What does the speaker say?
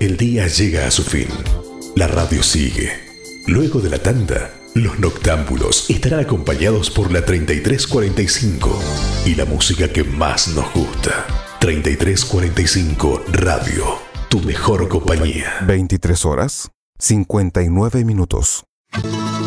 El día llega a su fin. La radio sigue. Luego de la tanda, los noctámbulos estarán acompañados por la 3345 y la música que más nos gusta. 3345 Radio, tu mejor compañía. 23 horas, 59 minutos.